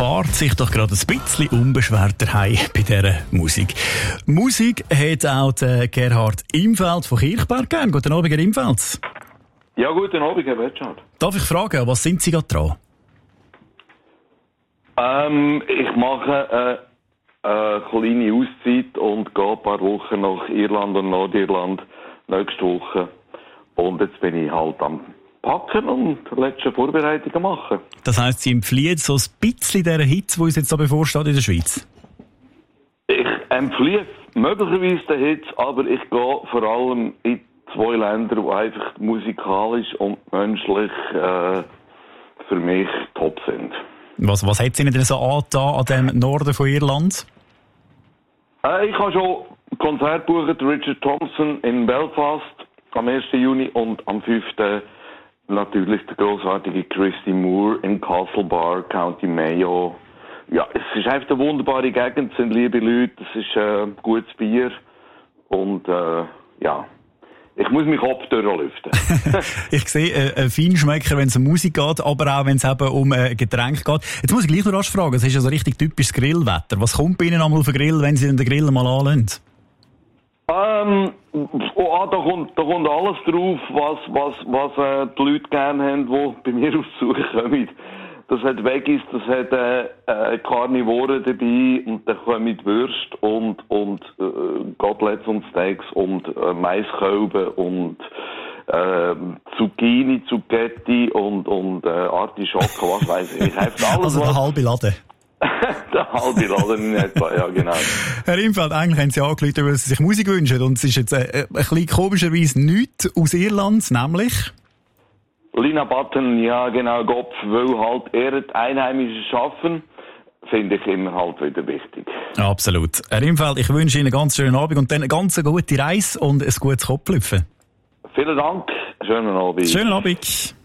fahrt sich doch gerade ein bisschen unbeschwerter heim bei dieser Musik. Musik hat auch der Gerhard Imfeld von Kirchberg gern. Guten Abend, Herr Imfeld. Ja, guten Abend, Herr Wertschad. Darf ich fragen, was sind Sie gerade dran? Ich mache eine kleine Auszeit und gehe ein paar Wochen nach Irland und Nordirland nächste Woche. Und jetzt bin ich halt am Packen und letzte Vorbereitungen machen. Das heisst, Sie empfehlen so ein bisschen dieser Hitze, die uns jetzt da bevorsteht in der Schweiz? Ich empfehle möglicherweise den Hits, aber ich gehe vor allem in 2 Länder, die einfach musikalisch und menschlich für mich top sind. Was hat es Ihnen denn so angetan an dem Norden von Irland? Ich habe schon Konzert gebucht, Richard Thompson in Belfast am 1. Juni und am 5. natürlich der grossartige Christy Moore in Castlebar, County Mayo. Ja, es ist einfach eine wunderbare Gegend, es sind liebe Leute, es ist gutes Bier und ja, ich muss mich abdurchlüften. Ich sehe, ein Feinschmecker, wenn es um Musik geht, aber auch wenn es eben um Getränke geht. Jetzt muss ich gleich noch rasch fragen, es ist ja so richtig typisches Grillwetter. Was kommt bei Ihnen einmal auf den Grill, wenn Sie den Grill mal anlösen? Da kommt alles drauf, was die Leute gerne haben, die bei mir auf Besuch kommen. Das hat Veggies, das hat Karnivoren dabei und dann kommen Würste und Koteletts und Steaks und Maiskolben und Zucchini, Zucchetti und Artischocken, was weiss ich. Also der halbe Laden. Der halbe Laden in etwa, ja genau. Herr Imfeld, eigentlich haben Sie angerufen, weil Sie sich Musik wünschen und es ist jetzt ein bisschen komischerweise nichts aus Irland, nämlich... Lina Button, ja genau, Gopf, weil halt er die Einheimischen schaffen, finde ich immer halt wieder wichtig. Absolut. Herr Imfeld, ich wünsche Ihnen einen ganz schönen Abend und dann eine ganz gute Reise und ein gutes Kopflüpfen. Vielen Dank, schönen Abend. Schönen Abend.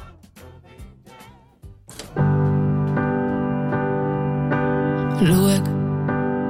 Schau